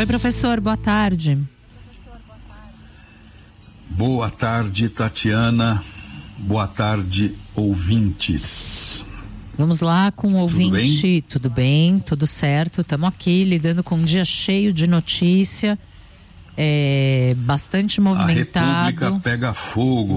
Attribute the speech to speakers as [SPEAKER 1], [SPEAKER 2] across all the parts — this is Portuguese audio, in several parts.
[SPEAKER 1] professor, boa tarde.
[SPEAKER 2] Boa tarde, Tatiana. Boa tarde, ouvintes.
[SPEAKER 1] Vamos lá com o ouvinte. Tudo bem, tudo certo. Estamos aqui lidando com um dia cheio de notícia, bastante movimentado.
[SPEAKER 2] A República pega fogo.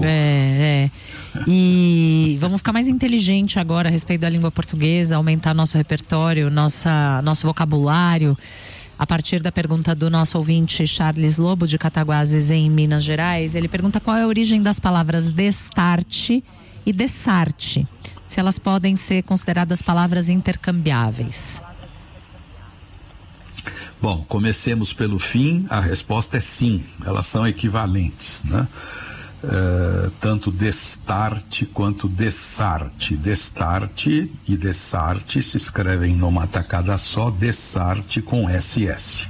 [SPEAKER 1] E vamos ficar mais inteligente agora a respeito da língua portuguesa, aumentar nosso repertório, nosso vocabulário. A partir da pergunta do nosso ouvinte Charles Lobo, de Cataguases, em Minas Gerais, ele pergunta qual é a origem das palavras destarte e dessarte, se elas podem ser consideradas palavras intercambiáveis.
[SPEAKER 2] Bom, comecemos pelo fim. A resposta é sim, elas são equivalentes, né? Tanto destarte quanto dessarte. Destarte e dessarte se escrevem numa tacada só, dessarte com SS.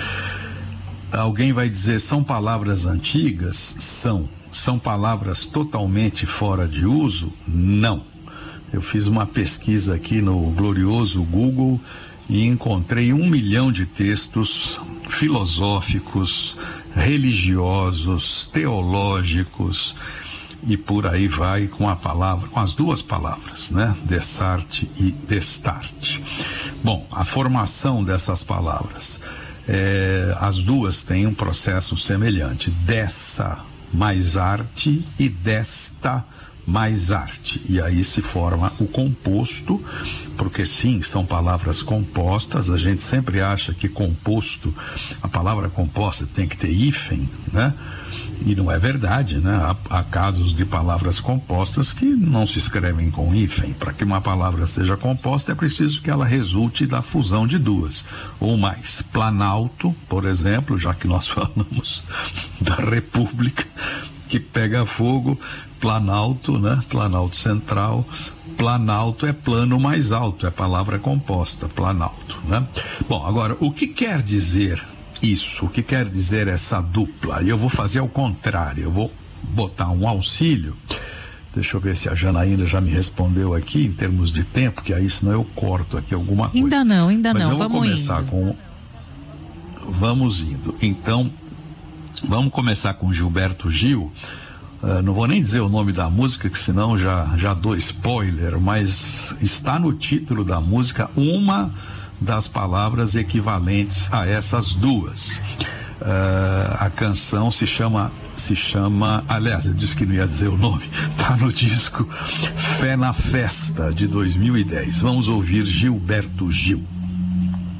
[SPEAKER 2] Alguém vai dizer, são palavras antigas? São palavras totalmente fora de uso? Não. Eu fiz uma pesquisa aqui no glorioso Google e encontrei 1 milhão de textos filosóficos, religiosos, teológicos e por aí vai com as duas palavras, né? Dessarte e destarte. Bom, a formação dessas palavras, as duas têm um processo semelhante. Dessa mais arte e desta mais arte, e aí se forma o composto, porque sim, são palavras compostas. A gente sempre acha que composto, a palavra composta tem que ter hífen, né? E não é verdade, né? Há casos de palavras compostas que não se escrevem com hífen. Para que uma palavra seja composta é preciso que ela resulte da fusão de duas ou mais. Planalto, por exemplo, já que nós falamos da República que pega fogo, Planalto, né? Planalto Central. Planalto é plano mais alto, é palavra composta, Planalto, né? Bom, agora, o que quer dizer isso? O que quer dizer essa dupla? E eu vou fazer ao contrário, eu vou botar um auxílio. Deixa eu ver se a Janaína já me respondeu aqui em termos de tempo, que aí senão eu corto aqui alguma coisa.
[SPEAKER 1] Ainda não,
[SPEAKER 2] Mas eu vou
[SPEAKER 1] vamos
[SPEAKER 2] começar
[SPEAKER 1] indo.
[SPEAKER 2] Vamos indo. Então, vamos começar com Gilberto Gil. Não vou nem dizer o nome da música, que senão já dou spoiler, mas está no título da música uma das palavras equivalentes a essas duas. A canção se chama, aliás, eu disse que não ia dizer o nome, está no disco Fé na Festa, de 2010. Vamos ouvir Gilberto Gil.